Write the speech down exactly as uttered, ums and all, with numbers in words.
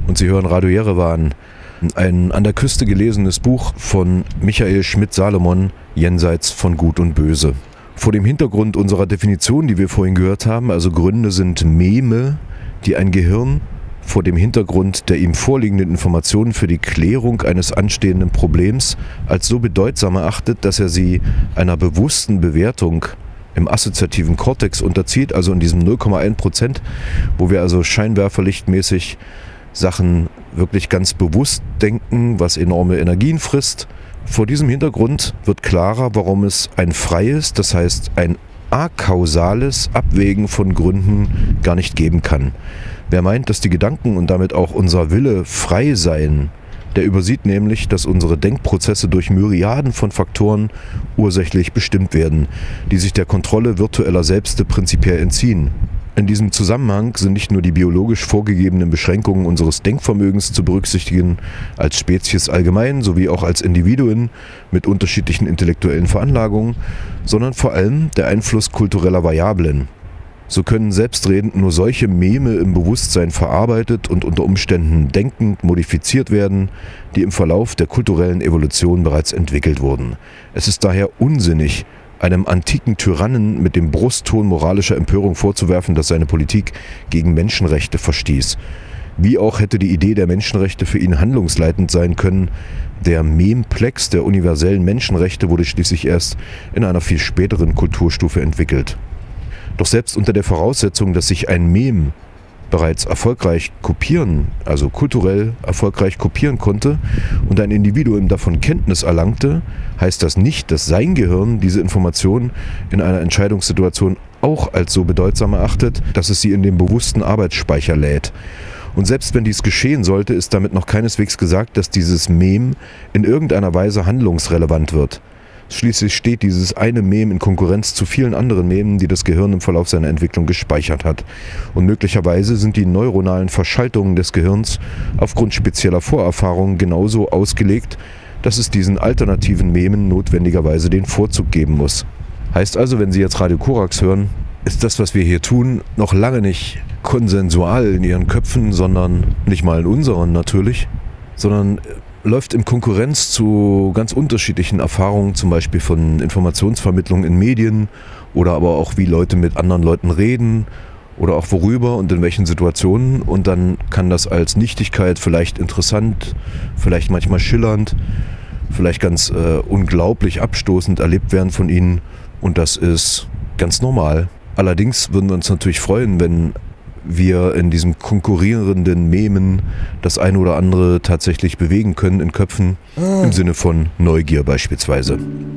und Sie hören Radio Jerewan, ein an der Küste gelesenes Buch von Michael Schmidt-Salomon, Jenseits von Gut und Böse. Vor dem Hintergrund unserer Definition, die wir vorhin gehört haben, also Gründe sind Meme, die ein Gehirn vor dem Hintergrund der ihm vorliegenden Informationen für die Klärung eines anstehenden Problems als so bedeutsam erachtet, dass er sie einer bewussten Bewertung im assoziativen Kortex unterzieht, also in diesem null Komma eins Prozent, wo wir also scheinwerferlichtmäßig Sachen wirklich ganz bewusst denken, was enorme Energien frisst. Vor diesem Hintergrund wird klarer, warum es ein freies, das heißt ein akausales Abwägen von Gründen gar nicht geben kann. Wer meint, dass die Gedanken und damit auch unser Wille frei seien, der übersieht nämlich, dass unsere Denkprozesse durch Myriaden von Faktoren ursächlich bestimmt werden, die sich der Kontrolle virtueller Selbste prinzipiell entziehen. In diesem Zusammenhang sind nicht nur die biologisch vorgegebenen Beschränkungen unseres Denkvermögens zu berücksichtigen, als Spezies allgemein sowie auch als Individuen mit unterschiedlichen intellektuellen Veranlagungen, sondern vor allem der Einfluss kultureller Variablen. So können selbstredend nur solche Meme im Bewusstsein verarbeitet und unter Umständen denkend modifiziert werden, die im Verlauf der kulturellen Evolution bereits entwickelt wurden. Es ist daher unsinnig, einem antiken Tyrannen mit dem Brustton moralischer Empörung vorzuwerfen, dass seine Politik gegen Menschenrechte verstieß. Wie auch hätte die Idee der Menschenrechte für ihn handlungsleitend sein können. Der Memplex der universellen Menschenrechte wurde schließlich erst in einer viel späteren Kulturstufe entwickelt. Doch selbst unter der Voraussetzung, dass sich ein Mem bereits erfolgreich kopieren, also kulturell erfolgreich kopieren konnte und ein Individuum davon Kenntnis erlangte, heißt das nicht, dass sein Gehirn diese Information in einer Entscheidungssituation auch als so bedeutsam erachtet, dass es sie in den bewussten Arbeitsspeicher lädt. Und selbst wenn dies geschehen sollte, ist damit noch keineswegs gesagt, dass dieses Mem in irgendeiner Weise handlungsrelevant wird. Schließlich steht dieses eine Mem in Konkurrenz zu vielen anderen Memen, die das Gehirn im Verlauf seiner Entwicklung gespeichert hat. Und möglicherweise sind die neuronalen Verschaltungen des Gehirns aufgrund spezieller Vorerfahrungen genauso ausgelegt, dass es diesen alternativen Memen notwendigerweise den Vorzug geben muss. Heißt also, wenn Sie jetzt Radio Korax hören, ist das, was wir hier tun, noch lange nicht konsensual in Ihren Köpfen, sondern nicht mal in unseren natürlich, sondern läuft in Konkurrenz zu ganz unterschiedlichen Erfahrungen, zum Beispiel von Informationsvermittlung in Medien oder aber auch wie Leute mit anderen Leuten reden oder auch worüber und in welchen Situationen, und dann kann das als Nichtigkeit vielleicht interessant, vielleicht manchmal schillernd, vielleicht ganz äh, unglaublich abstoßend erlebt werden von ihnen, und das ist ganz normal. Allerdings würden wir uns natürlich freuen, wenn wir in diesem konkurrierenden Memen das eine oder andere tatsächlich bewegen können in Köpfen, im Sinne von Neugier beispielsweise.